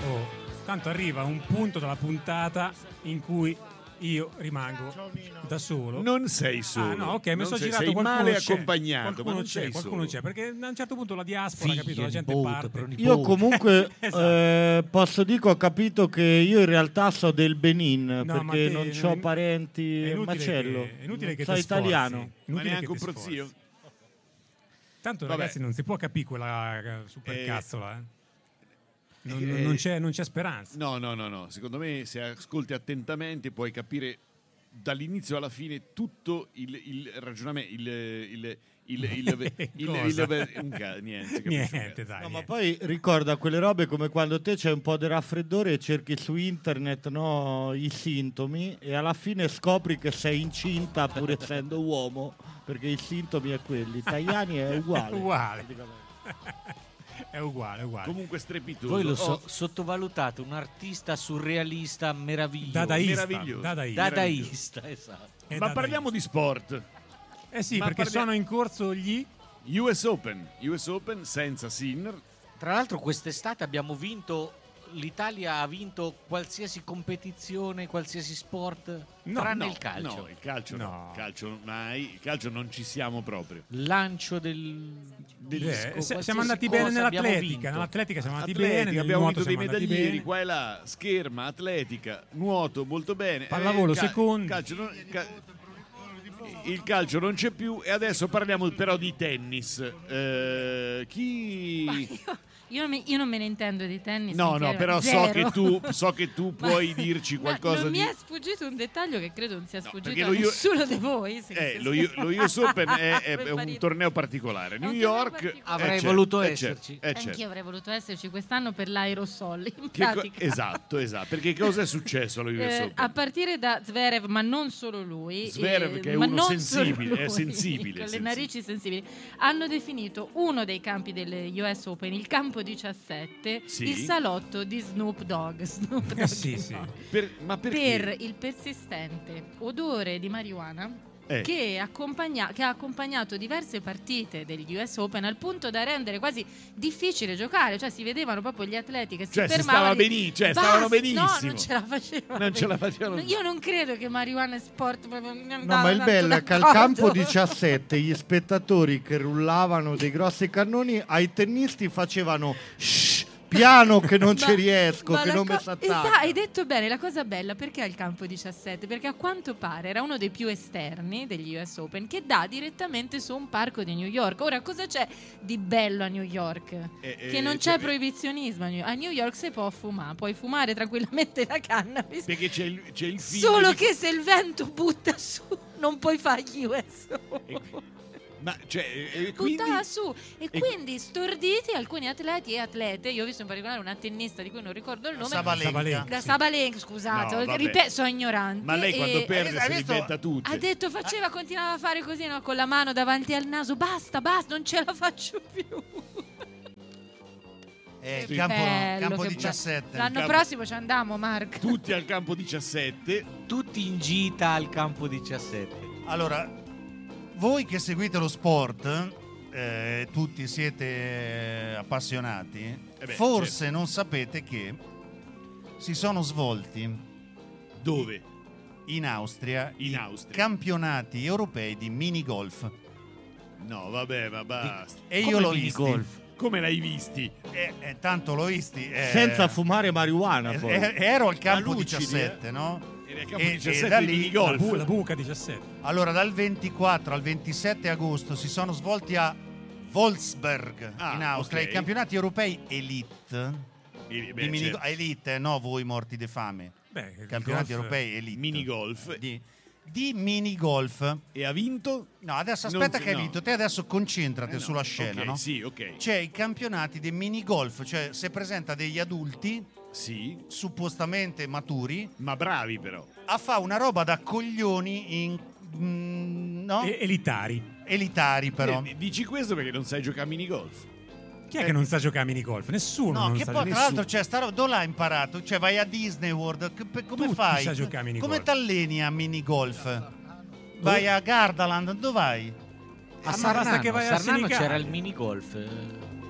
tanto arriva un punto della puntata in cui io rimango da solo. Non sei solo. Ah, no, ok, mi sono girato, sei qualcuno male c'è. accompagnato, ma non sei qualcuno solo. c'è, perché a un certo punto la diaspora, capito, la gente parte. Io comunque Esatto. posso dire che ho capito che io in realtà so del Benin, No, ma perché te- non ho parenti è in inutile macello. che- è inutile che so ti sforzi. italiano. Ma Inutile neanche che un ti prozio. sforzi. Tanto Vabbè. ragazzi non si può capire quella supercazzola, Non c'è speranza. No. Secondo me, se ascolti attentamente, puoi capire dall'inizio alla fine tutto il ragionamento. Niente, dai. No, ma poi ricorda quelle robe come quando te c'è un po' di raffreddore e cerchi su internet, no, i sintomi, e alla fine scopri che sei incinta pur essendo uomo, perché i sintomi è quelli. Italiani è uguale. Uguale. È uguale. Comunque strepitoso. Voi lo sottovalutate, un artista surrealista meraviglioso. Meraviglioso. Dadaista, esatto. Ma parliamo di sport. Sì, Ma perché sono in corso gli US Open senza Sinner. Tra l'altro quest'estate abbiamo vinto, l'Italia ha vinto qualsiasi competizione, qualsiasi sport, tranne il calcio. No, il calcio no. Il calcio non ci siamo proprio. Lancio del disco, siamo andati bene nell'atletica. Nell'atletica siamo andati bene. Nel Abbiamo nuoto vinto dei siamo andati medaglieri bene. qua e là. Scherma, atletica, nuoto molto bene. Pallavolo secondo. Il calcio non c'è più e adesso parliamo però di tennis. Chi... Io non me ne intendo di tennis. No, però zero. so che tu puoi dirci qualcosa non di... mi è sfuggito un dettaglio che credo non sia sfuggito perché a nessuno di voi. Lo US Open è un torneo particolare. New York avrei voluto esserci. Anch'io avrei voluto esserci quest'anno per l'Aerosol. In pratica. Esatto. Perché cosa è successo allo US Open? A partire da Zverev, ma non solo lui. Zverev, che è ma uno non sensibile, solo è lui, sensibile. Con le narici sensibili. Hanno definito uno dei campi del US Open, il campo 17, sì. il salotto di Snoop Dogg. Sì. Ma perché? Per il persistente odore di marijuana che ha accompagnato diverse partite degli US Open, al punto da rendere quasi difficile giocare. Cioè si vedevano proprio gli atleti che si fermavano. Stavano benissimo. No, non ce la facevano. Io non credo che marijuana e sport proprio No, ma il bello è che al campo 17 gli spettatori che rullavano dei grossi cannoni ai tennisti facevano piano che non ci riesco, che non mi s'attacca. Hai detto bene, la cosa bella, perché al campo 17? Perché a quanto pare era uno dei più esterni degli US Open, che dà direttamente su un parco di New York. Ora, cosa c'è di bello a New York? Che non c'è proibizionismo a New York. Si può fumare, puoi fumare tranquillamente la cannabis, perché c'è il figlio solo che se il vento butta su non puoi fare gli US Open. Ma Buttava su quindi storditi alcuni atleti e atlete. Io ho visto in particolare una tennista di cui non ricordo il nome, Sabalenka, scusate, sono ignorante. Ma lei quando perde si inventa tutte. Ha detto, continuava a fare così, no, con la mano davanti al naso, basta, non ce la faccio più. Campo 17. L'anno prossimo ci andiamo, Mark. Tutti al campo 17. Tutti in gita al campo 17. Allora, voi che seguite lo sport, tutti siete appassionati, forse certo. Non sapete che si sono svolti dove? In Austria. Campionati europei di minigolf. No, vabbè, ma basta. E io l'ho visto. Come l'hai visti? Tanto l'ho visti. Senza fumare marijuana. Poi. Ero al campo 17, no? Campo 17 da lì la buca 17. Allora dal 24 al 27 agosto si sono svolti a Wolfsberg in Austria i campionati europei Elite certo. Elite, no voi morti di fame. Campionati europei Elite minigolf di minigolf. E ha vinto? No, adesso aspetta che hai vinto. Te adesso concentrati sulla scena, no? Sì, ok. C'è i campionati di minigolf, cioè si presenta degli adulti suppostamente maturi, ma bravi però, a fa una roba da coglioni no? Elitari però. Dici questo perché non sai giocare a minigolf? Chi è che non sa giocare a minigolf? Nessuno. No, non che sa poi tra l'altro dove l'hai imparato? Cioè vai a Disney World, come tutti fai? Sa giocare a minigolf. Come t'alleni a minigolf? Vai a Gardaland, dove vai? A Sarnano, c'era il minigolf.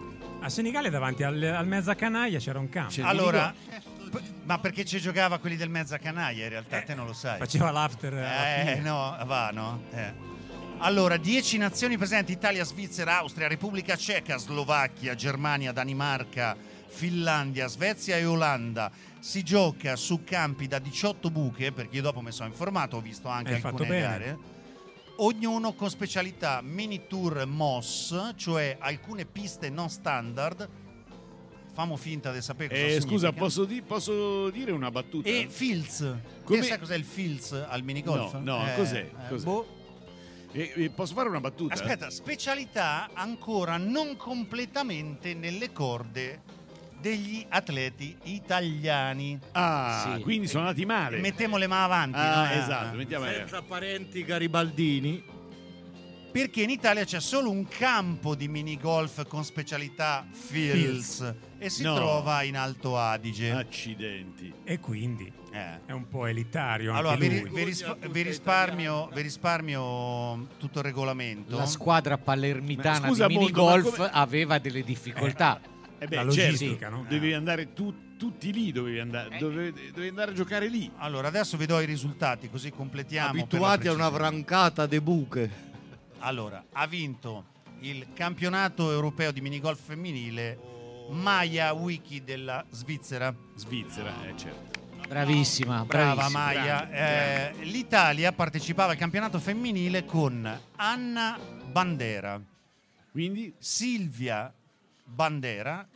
A Senigallia davanti al mezza canaglia c'era un campo. Allora, ma perché ci giocava quelli del mezza canaglia in realtà? Te non lo sai. Faceva l'after. No. Allora, 10 nazioni presenti: Italia, Svizzera, Austria, Repubblica Ceca, Slovacchia, Germania, Danimarca, Finlandia, Svezia e Olanda. Si gioca su campi da 18 buche, perché io dopo mi sono informato, ho visto anche alcune gare. Ognuno con specialità mini tour MOS, cioè alcune piste non standard. Famo finta di sapere cosa significa. Scusa, posso dire una battuta? E Fields. Come... Sai cos'è il Fields al minigolf? No, cos'è? Posso fare una battuta? Aspetta, specialità ancora non completamente nelle corde degli atleti italiani. Quindi sono andati male. Mettiamo le mani avanti. Esatto. Senza parenti garibaldini. Perché in Italia c'è solo un campo di minigolf con specialità Fields e si trova in Alto Adige. Accidenti. E quindi è un po' elitario. Allora anche vi risparmio tutto il regolamento. La squadra palermitana di minigolf aveva delle difficoltà. La logistica, no? Devi andare tutti lì, dovevi andare a giocare lì. Allora adesso vi do i risultati così completiamo. Abituati a una vrancata de buche. Allora, ha vinto il campionato europeo di minigolf femminile Maja Wiki della Svizzera. Certo. Bravissima. Brava Maja. L'Italia partecipava al campionato femminile con Anna Bandera, quindi Silvia Bandera,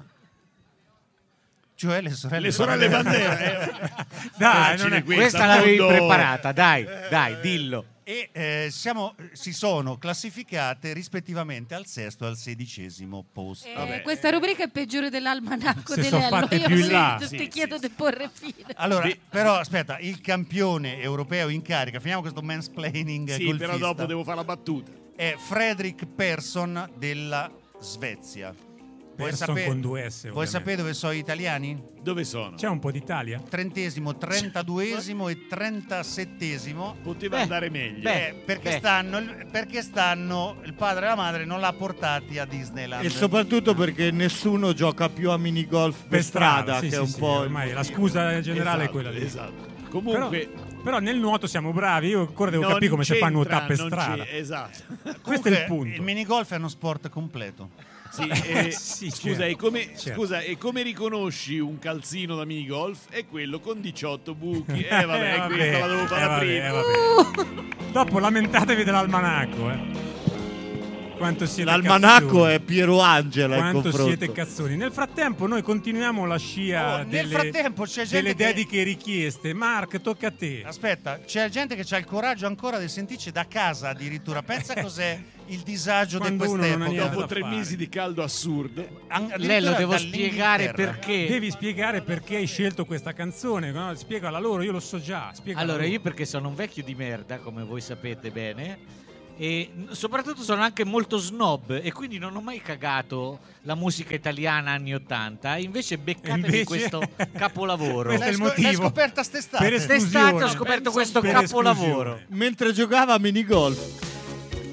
cioè le sorelle Bandera. Dai, questa l'avevi preparata, dai, dillo. E si sono classificate rispettivamente al 6° e al 16° posto. Questa rubrica è peggiore dell'almanacco Se sono fatte Io più in là. ti chiedo di porre fine. Allora, però aspetta, il campione europeo in carica, finiamo questo mansplaining golfista. Però dopo devo fare la battuta. È Fredrik Persson della Svezia. Persson con 2 S. Vuoi sapere dove sono gli italiani? Dove sono? C'è un po' d'Italia? 30°, 32° e 37°. Poteva andare meglio. Perché stanno il padre e la madre non l'ha portati a Disneyland. E soprattutto perché nessuno gioca più a minigolf per strada, sì, che è un po'... ormai la scusa generale è quella lì. Esatto. Comunque però nel nuoto siamo bravi, io ancora devo capire come si fa a nuotare per strada. Esatto. Questo è il punto. Il minigolf è uno sport completo. Scusa, e come riconosci un calzino da minigolf? È quello con 18 buchi. Questa la devo fare prima. Dopo lamentatevi dell'almanacco, Quanto siete L'almanacco cazzoni. è Piero Angela. Quanto siete cazzoni. Nel frattempo noi continuiamo la scia delle dediche richieste. Mark, tocca a te. Aspetta, c'è gente che ha il coraggio ancora di sentirci da casa addirittura. Pensa cos'è il disagio di quest'epoca. Dopo 3 mesi di caldo assurdo. Lei lo devo spiegare perché. Devi spiegare perché hai scelto questa canzone, no? Spiegala loro, io lo so già. Allora, io perché sono un vecchio di merda, come voi sapete bene, e soprattutto sono anche molto snob e quindi non ho mai cagato la musica italiana anni 80. Invece beccatevi questo capolavoro. Questo è il motivo. L'hai scoperta st'estate. Quest'estate ho scoperto questo capolavoro Mentre giocava a minigolf.